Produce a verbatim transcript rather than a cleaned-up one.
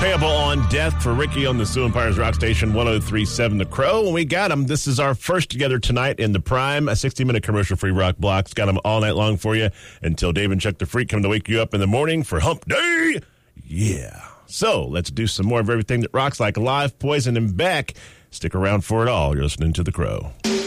Payable on death for Ricky on the Sioux Empires Rock Station one oh three point seven The Crow. When we got him, this is our first together tonight in the Prime, a sixty-minute commercial-free rock block. It's got him all night long for you until Dave and Chuck the Freak come to wake you up in the morning for Hump Day. Yeah. So let's do some more of everything that rocks like Live, Poison, and Beck. Stick around for it all. You're listening to The Crow.